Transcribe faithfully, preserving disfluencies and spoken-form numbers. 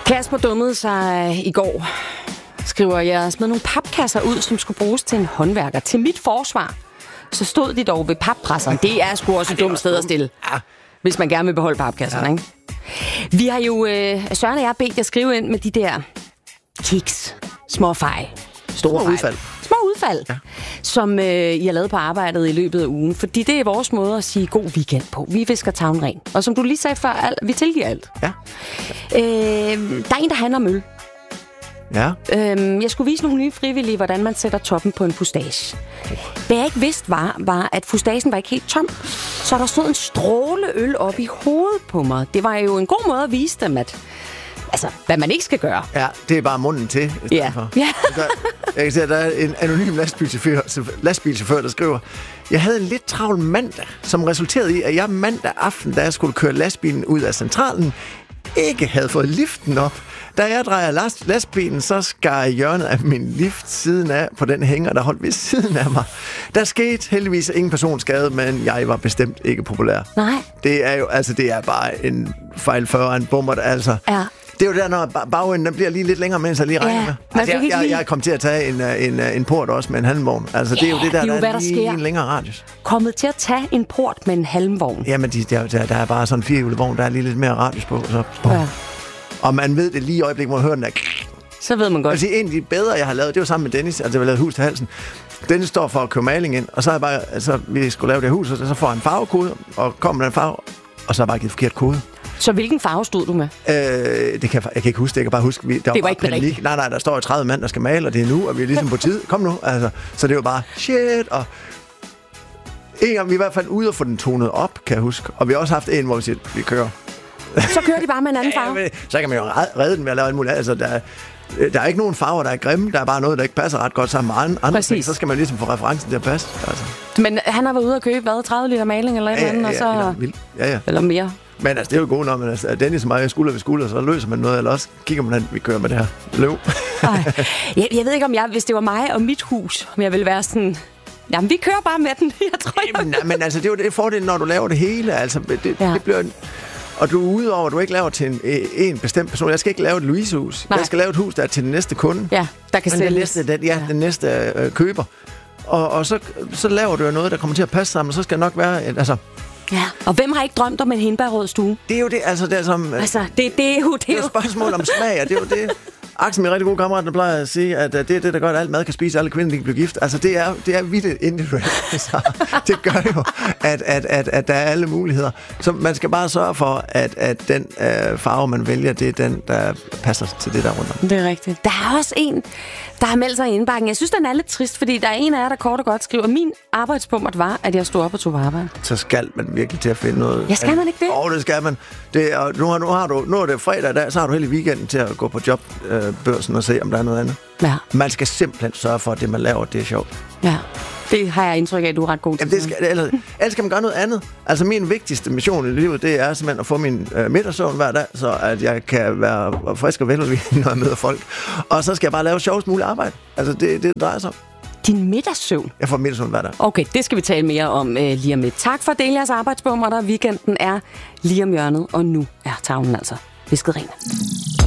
Kasper dummede sig i går. Skriver, jeg smed nogle papkasser ud, som skulle bruges til en håndværker. Til mit forsvar, så stod de dog ved pappresseren. Det er sgu også et dumt sted at stille, hvis man gerne vil beholde papkasserne, ja. Ikke? Vi har jo, øh, Søren og jeg, bedt jer skrive ind med de der kiks, små fejl, store fejl. Udfald. Små udfald, ja. Som øh, I har lavet på arbejdet i løbet af ugen. Fordi det er vores måde at sige god weekend på. Vi visker tavlen ren. Og som du lige sagde før, al- vi tilgiver alt. Ja. Øh, der er en, der handler om øl. Ja. Øhm, jeg skulle vise nogle nye frivillige, hvordan man sætter toppen på en fustage. Det jeg ikke vidste var, var, at fustagen var ikke helt tom. Så der stod en stråle øl op i hovedet på mig. Det var jo en god måde at vise dem, at altså, hvad man ikke skal gøre. Ja, det er bare munden til. Ja. Ja. Der, jeg kan se, at der er en anonym lastbilchauffør, lastbilchauffør, der skriver: Jeg havde en lidt travl mandag, som resulterede i, at jeg mandag aften, da jeg skulle køre lastbilen ud af centralen, ikke havde fået liften op. Da jeg drejer last, lastbilen, så skar hjørnet af min lift siden af på den hænger, der holdt ved siden af mig. Der skete heldigvis ingen personskade, men jeg var bestemt ikke populær. Nej. Det er jo, altså, det er bare en fejl før en bummer, altså. Ja. Det er jo der, når bagenden den bliver lige lidt længere, mens jeg lige regner Ja, med. Altså, jeg, jeg, jeg kom til at tage en, en, en port også med en halmvogn. Altså, ja, det er jo det der, det er jo, der er hvad der lige sker. en længere radius. Kommet til at tage en port med en halmvogn. Jamen, de, der, der, der er bare sådan en firehjulet vogn, der er lige lidt mere radius på. Så, Ja. og man ved det lige i øjeblikket, hvor man hører den der. Så ved man godt. Altså, en af de bedre, jeg har lavet, det var sammen med Dennis. Altså, jeg har lavet hus til halsen. Dennis står for at købe maling ind, og så er bare, altså, vi skulle lave det hus, og så får han en farvekode, og kommer den farve, og så har jeg bare givet forkert kode. Så hvilken farve stod du med? Øh, det kan jeg, jeg kan ikke huske det, jeg kan bare huske, vi, der det var, var ikke panik. panik. Nej, nej, der står jo tredive mand, der skal male, og det er nu, og vi er ligesom på tid. Kom nu, altså. Så det var bare shit, og en gang vi er i hvert fald ude og få den tonet op, kan jeg huske. Og vi har også haft en, hvor vi siger, vi kører. Så kører de bare med en anden farve? Ja, men, så kan man jo redde den ved at lave alt muligt. Altså, der, der er ikke nogen farver, der er grimme. Der er bare noget, der ikke passer ret godt sammen med andre ting. Så skal man ligesom få referencen til at passe. Altså. Men han har været ude og købe, hvad, tredive liter maling eller et ja, eller andet, ja, og så... Ja, ja, ja. Eller mere. Men altså, det er jo godt, når man altså, Dennis og mig skulder ved skulder, så løser man noget, eller også kigger man, at vi kører med det her løv. jeg, jeg ved ikke, om jeg, hvis det var mig og mit hus, om jeg ville være sådan... Jamen, vi kører bare med den, jeg tror. Jamen, nej, men altså, det er jo det fordel, når du laver det hele. Altså, det, ja. det bliver... Og du er ude over, at du ikke laver til en, en bestemt person. Jeg skal ikke lave et Louise-hus. Nej. Jeg skal lave et hus, der er til den næste kunde. Ja, der kan sælges. Den næste, den, ja, ja, den næste øh, køber. Og, og så, så laver du jo noget, der kommer til at passe sammen, og så skal det nok være... Altså, ja, og hvem har ikke drømt om en hindbærrød stue? Det er jo det, altså det er som... Altså, det, det er jo... Det er jo et spørgsmål om smag, og det er jo det... Axel, min rigtig gode kammerat, der plejer at sige, at det er det, der gør, at alt mad kan spise, alle kvinder kan blive gift. Altså, det er, det er vildt individuelt. Så det gør jo, at, at, at, at der er alle muligheder. Så man skal bare sørge for, at, at den øh, farve, man vælger, det er den, der passer til det, der rundt om. Det er rigtigt. Der er også en, der har meldt sig i indbakken. Jeg synes, den er lidt trist, fordi der er en af jer, der kort og godt skriver, at min arbejdspunkt var, at jeg stod op og tog på arbejde. Så skal man virkelig til at finde noget. Ja, skal man ikke det? Åh, oh, det skal man. Det, og nu, har, nu, har du, nu er det fredag i dag, så har du hele weekenden til at gå på jobbørsen og se, om der er noget andet. Ja. Man skal simpelthen sørge for, at det, man laver, det er sjovt. Ja, det har jeg indtryk af, at du er ret god til. Jamen, det skal, ellers, ellers skal man gøre noget andet. Altså, min vigtigste mission i livet, det er simpelthen at få min øh, middagssøvn hver dag, så at jeg kan være frisk og veludviklet, når jeg møder folk. Og så skal jeg bare lave sjovest muligt arbejde. Altså, det, det drejer sig om. Din middagssøvn? Jeg får middagssøvn hver dag. Okay, det skal vi tale mere om øh, lige om lidt. Tak for at dele jeres arbejdsbommer, der weekenden er lige om hjørnet, og nu er tavlen altså visket ren.